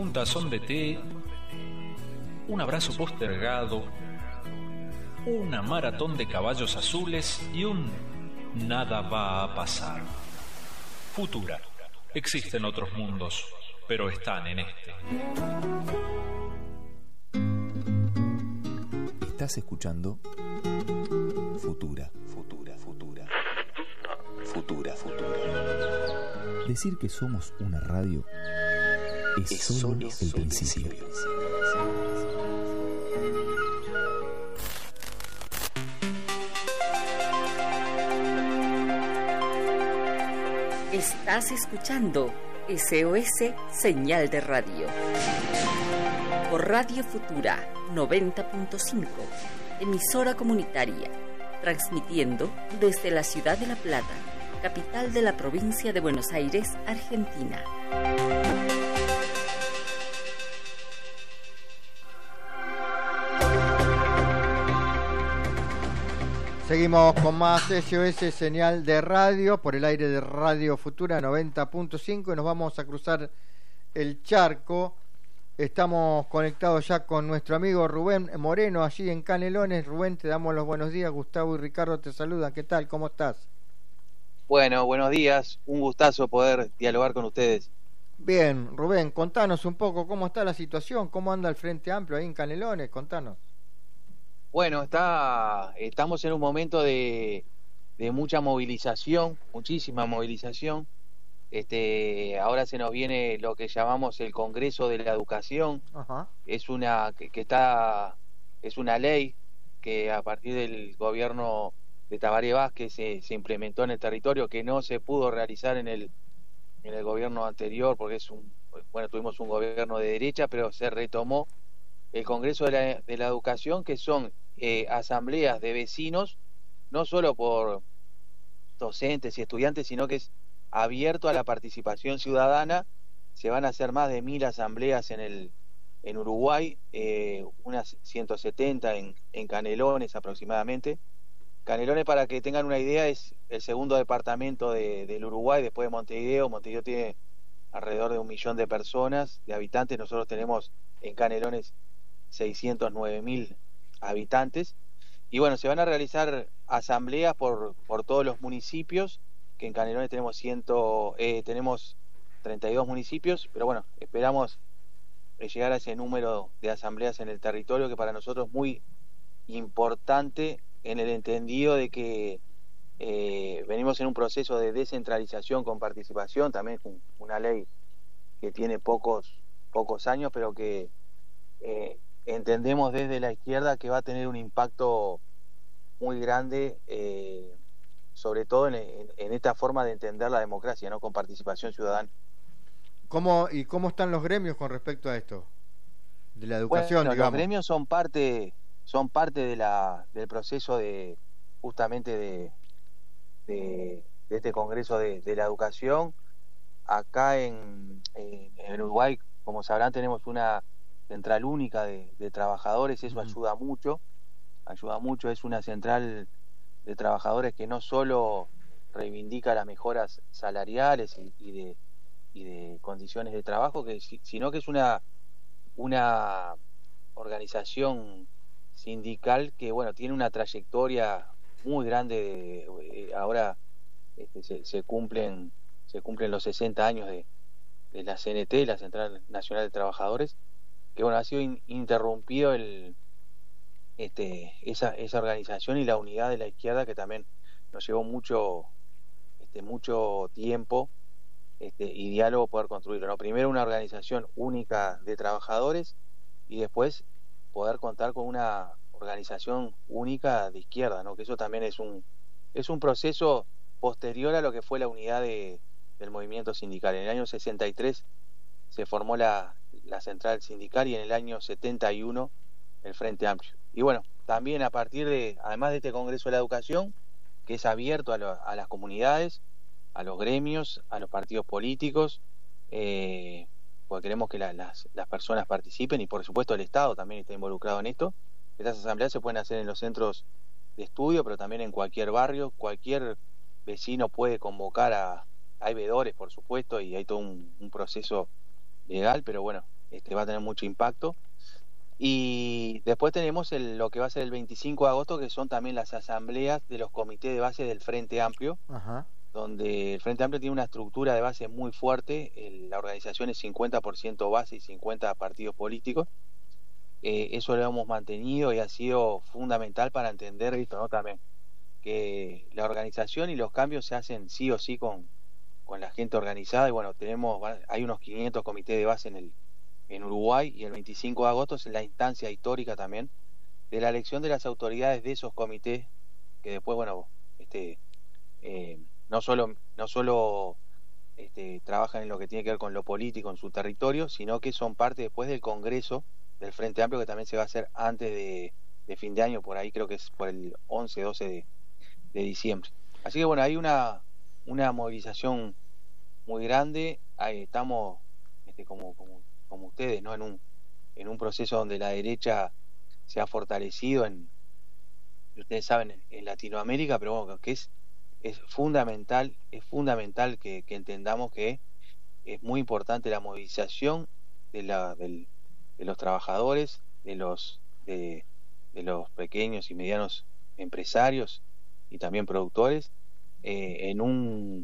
un tazón de té, un abrazo postergado, una maratón de caballos azules y un nada va a pasar. Futura. Existen otros mundos, pero están en este. Estás escuchando Futura, Futura, Futura, Futura, Futura. Decir que somos una radio es solo el principio. Estás escuchando SOS Señal de Radio. Por Radio Futura 90.5, emisora comunitaria, transmitiendo desde la ciudad de La Plata, capital de la provincia de Buenos Aires, Argentina. Seguimos con más SOS Señal de Radio por el aire de Radio Futura 90.5 y nos vamos a cruzar el charco. Estamos conectados ya con nuestro amigo Rubén Moreno allí en Canelones. Rubén, te damos los buenos días. Gustavo y Ricardo te saludan. ¿Qué tal? ¿Cómo estás? Bueno, buenos días. Un gustazo poder dialogar con ustedes. Bien, Rubén, contanos un poco cómo está la situación, cómo anda el Frente Amplio ahí en Canelones. Contanos. Bueno, estamos en un momento de mucha movilización, muchísima movilización. Ahora se nos viene lo que llamamos el Congreso de la Educación. Ajá. Es una ley que a partir del gobierno de Tabaré Vázquez se implementó en el territorio, que no se pudo realizar en el gobierno anterior porque tuvimos un gobierno de derecha, pero se retomó el Congreso de la Educación, que son asambleas de vecinos, no solo por docentes y estudiantes, sino que es abierto a la participación ciudadana. Se van a hacer más de 1000 asambleas en Uruguay, unas 170 en Canelones aproximadamente. Canelones, para que tengan una idea, es el segundo departamento del Uruguay después de Montevideo. Montevideo tiene alrededor de 1 millón de personas, de habitantes. Nosotros tenemos en Canelones 609.000 habitantes. Y bueno, se van a realizar asambleas por todos los municipios, que en Canelones tenemos 32 municipios, pero bueno, esperamos llegar a ese número de asambleas en el territorio, que para nosotros es muy importante en el entendido de que venimos en un proceso de descentralización con participación, también es una ley que tiene pocos años, pero que entendemos desde la izquierda que va a tener un impacto muy grande, sobre todo en esta forma de entender la democracia, ¿no? Con participación ciudadana. ¿Cómo están los gremios con respecto a esto? De la educación, bueno, digamos. Los gremios son parte del proceso justamente de este Congreso de la Educación. Acá en Uruguay, como sabrán, tenemos una central única de trabajadores. Eso ayuda mucho, es una central de trabajadores que no solo reivindica las mejoras salariales y de condiciones de trabajo, sino que es una organización sindical que tiene una trayectoria muy grande. Ahora se cumplen los 60 años de la CNT, la Central Nacional de Trabajadores, que ha sido interrumpido esa organización y la unidad de la izquierda, que también nos llevó mucho tiempo y diálogo poder construirlo, ¿no? Primero una organización única de trabajadores y después poder contar con una organización única de izquierda, ¿no? Que eso también es un proceso posterior a lo que fue la unidad del movimiento sindical. En el año 63 se formó la central sindical y en el año 71 el Frente Amplio. Y bueno, también además de este Congreso de la Educación, que es abierto a las comunidades, a los gremios, a los partidos políticos, porque queremos que las personas participen y por supuesto el Estado también está involucrado en esto. Estas asambleas se pueden hacer en los centros de estudio, pero también en cualquier barrio. Cualquier vecino puede convocar hay veedores, por supuesto, y hay todo un proceso legal, pero bueno, va a tener mucho impacto. Y después tenemos lo que va a ser el 25 de agosto, que son también las asambleas de los comités de base del Frente Amplio, Ajá. donde el Frente Amplio tiene una estructura de base muy fuerte. La organización es 50% base y 50 partidos políticos. Eso lo hemos mantenido y ha sido fundamental para entender esto, ¿no? También que la organización y los cambios se hacen sí o sí con la gente organizada. Y bueno, hay unos 500 comités de base en Uruguay, y el 25 de agosto es la instancia histórica también de la elección de las autoridades de esos comités, que después, bueno, no solo trabajan en lo que tiene que ver con lo político en su territorio, sino que son parte después del Congreso del Frente Amplio, que también se va a hacer antes de fin de año, por ahí creo que es por el 11-12 de diciembre. Así que bueno, hay una movilización muy grande. Ahí estamos como ustedes, ¿no? En un proceso donde la derecha se ha fortalecido ustedes saben, en Latinoamérica, pero bueno, que es fundamental que entendamos que es muy importante la movilización de los trabajadores, de los pequeños y medianos empresarios y también productores, en un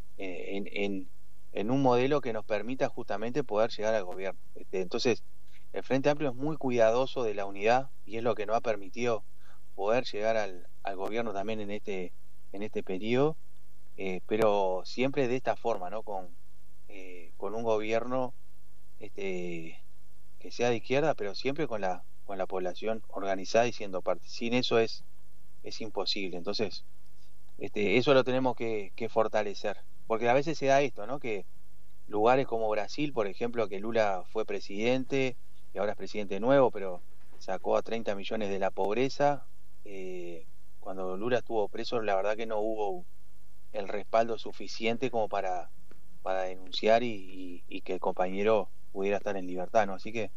modelo que nos permita justamente poder llegar al gobierno. Entonces, el Frente Amplio es muy cuidadoso de la unidad, y es lo que nos ha permitido poder llegar al gobierno también en este periodo, pero siempre de esta forma, ¿no? Con un gobierno que sea de izquierda, pero siempre con la población organizada y siendo parte. Sin eso es imposible. Entonces, eso lo tenemos que fortalecer, porque a veces se da esto, ¿no? Que lugares como Brasil, por ejemplo, que Lula fue presidente y ahora es presidente nuevo, pero sacó a 30 millones de la pobreza. Cuando Lula estuvo preso, la verdad que no hubo el respaldo suficiente como para denunciar y que el compañero pudiera estar en libertad, ¿no? Así que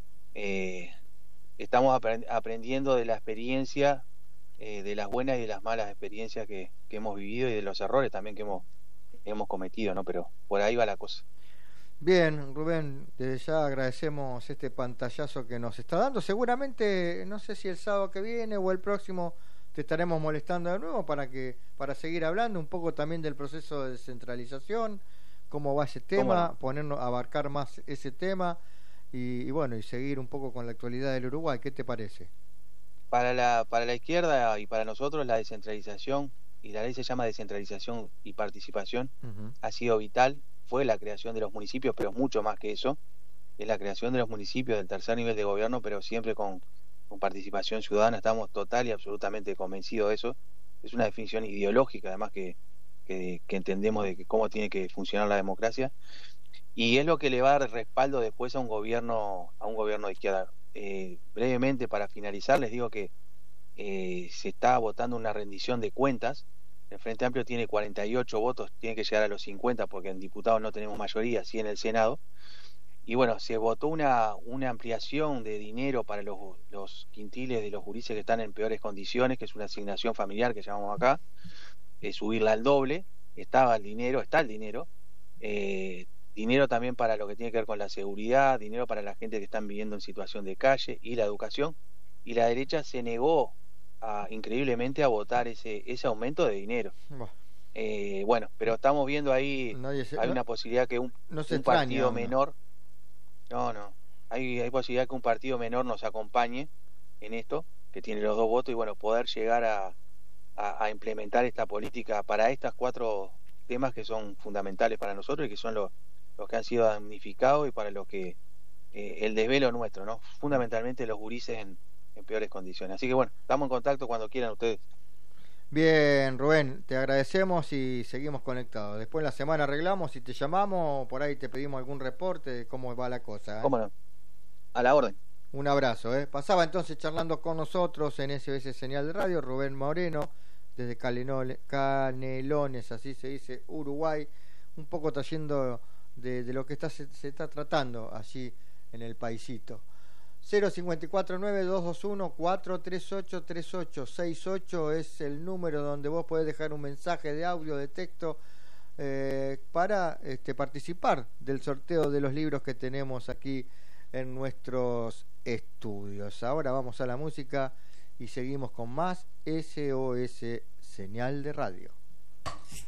estamos aprendiendo de la experiencia, de las buenas y de las malas experiencias que hemos vivido, y de los errores también que hemos cometido, ¿no? Pero por ahí va la cosa. Bien, Rubén, desde ya agradecemos este pantallazo que nos está dando. Seguramente, no sé si el sábado que viene o el próximo, te estaremos molestando de nuevo para seguir hablando un poco también del proceso de descentralización, cómo va ese tema, abarcar más ese tema y bueno, y seguir un poco con la actualidad del Uruguay. ¿Qué te parece? Para la izquierda y para nosotros, la descentralización, y la ley se llama descentralización y participación, ha sido vital. Fue la creación de los municipios, pero mucho más que eso. Es la creación de los municipios del tercer nivel de gobierno, pero siempre con participación ciudadana. Estamos total y absolutamente convencidos de eso. Es una definición ideológica, además, que entendemos de cómo tiene que funcionar la democracia, y es lo que le va a dar respaldo después a un gobierno de izquierda. Brevemente, para finalizar, les digo que se está votando una rendición de cuentas. El Frente Amplio tiene 48 votos, tiene que llegar a los 50, porque en diputados no tenemos mayoría, sí en el Senado. Y bueno, se votó una ampliación de dinero para los quintiles de los gurises que están en peores condiciones, que es una asignación familiar que llamamos acá, subirla al doble. Está el dinero, dinero también para lo que tiene que ver con la seguridad, dinero para la gente que están viviendo en situación de calle, y la educación. Y la derecha se negó increíblemente a votar ese aumento de dinero. Bueno, pero estamos viendo ahí, hay una posibilidad que un partido menor, hay posibilidad que un partido menor nos acompañe en esto, que tiene los dos votos, y bueno, poder llegar a implementar esta política para estos 4 temas que son fundamentales para nosotros y que son los que han sido damnificados, y para los que el desvelo nuestro, ¿no? Fundamentalmente los gurises en peores condiciones. Así que bueno, estamos en contacto cuando quieran ustedes. Bien, Rubén, te agradecemos y seguimos conectados. Después en la semana arreglamos y te llamamos, por ahí te pedimos algún reporte de cómo va la cosa. ¿Cómo no? A la orden. Un abrazo. Pasaba entonces charlando con nosotros en SOS Señal de Radio, Rubén Moreno, desde Canelones, así se dice, Uruguay, un poco trayendo de lo que se está tratando allí en el paisito. 054-9221-438-3868 es el número donde vos podés dejar un mensaje de audio, de texto, para participar del sorteo de los libros que tenemos aquí en nuestros estudios. Ahora vamos a la música y seguimos con más SOS Señal de Radio.